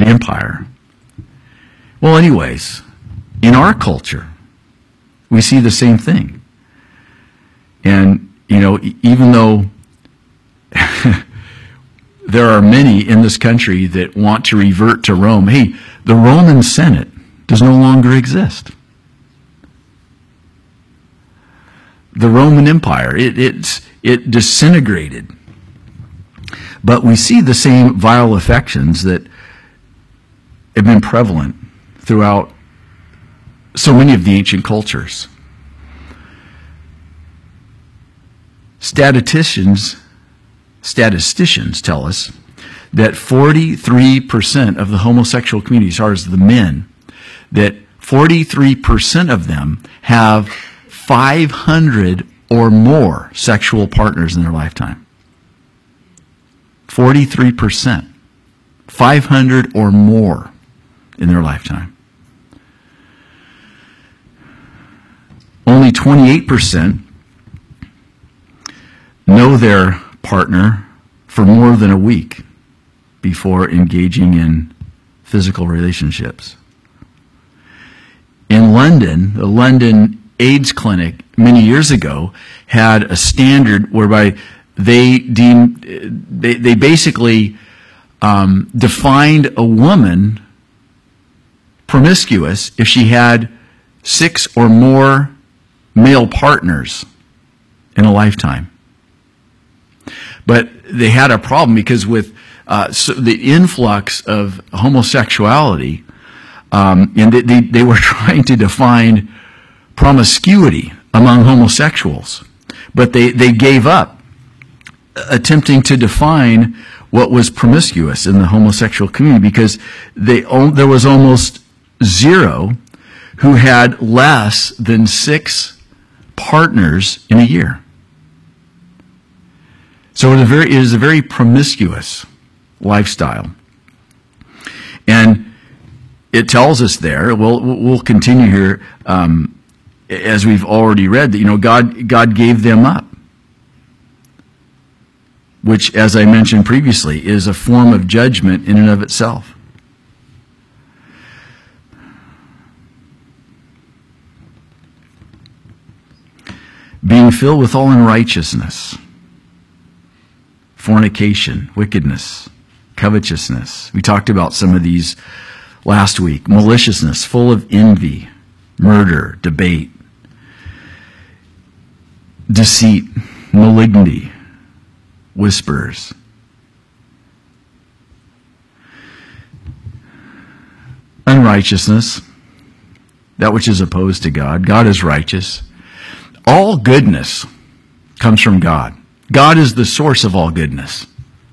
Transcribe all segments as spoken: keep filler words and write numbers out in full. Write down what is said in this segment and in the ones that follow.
the empire. Well, anyways, in our culture, we see the same thing. And, you know, even though there are many in this country that want to revert to Rome, hey, the Roman Senate does no longer exist. The Roman Empire, it, it's, it disintegrated. But we see the same vile affections that have been prevalent throughout so many of the ancient cultures. Statisticians, statisticians tell us that forty-three percent of the homosexual community, as far as the men, that forty-three percent of them have five hundred or more sexual partners in their lifetime. forty-three percent. five hundred or more in their lifetime. Only twenty-eight percent know their partner for more than a week before engaging in physical relationships. In London, the London AIDS clinic many years ago had a standard whereby they deemed, they, they basically um, defined a woman promiscuous if she had six or more male partners in a lifetime. But they had a problem because with uh, so the influx of homosexuality, um, and they, they, they were trying to define promiscuity among homosexuals, but they, they gave up attempting to define what was promiscuous in the homosexual community because they, there was almost zero who had less than six partners in a year. So it is a very, it is a very promiscuous lifestyle. And it tells us there, we'll, we'll continue here, um, as we've already read, that, you know, God, God gave them up, which, as I mentioned previously, is a form of judgment in and of itself. Being filled with all unrighteousness, fornication, wickedness, covetousness. We talked about some of these last week. Maliciousness, full of envy, murder, debate, deceit, malignity, whispers. Unrighteousness, that which is opposed to God. God is righteous. All goodness comes from God. God is the source of all goodness.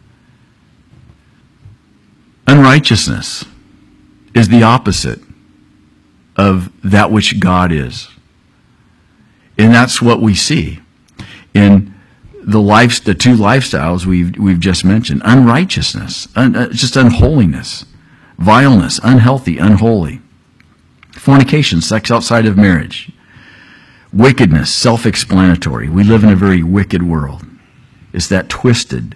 Unrighteousness is the opposite of that which God is. And that's what we see in the life, the two lifestyles we've, we've just mentioned. Unrighteousness, un, uh, just unholiness, vileness, unhealthy, unholy. Fornication, sex outside of marriage. Wickedness, self-explanatory. We live in a very wicked world. It's that twisted,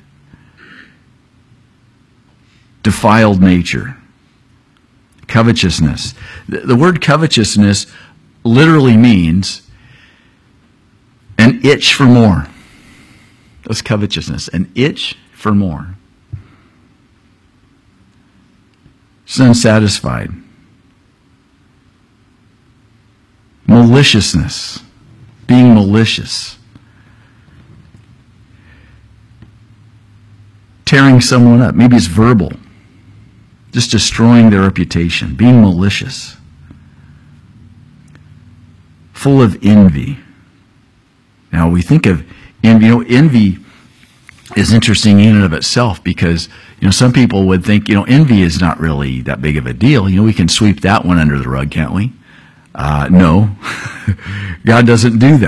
defiled nature. Covetousness. The, the word covetousness literally means an itch for more. That's covetousness. An itch for more. It's unsatisfied. Maliciousness. Being malicious. Tearing someone up. Maybe it's verbal. Just destroying their reputation. Being malicious. Full of envy. Now we think of envy. You know, envy is interesting in and of itself because, you know, some people would think, you know, envy is not really that big of a deal. You know, we can sweep that one under the rug, can't we? Uh, no. God doesn't do that.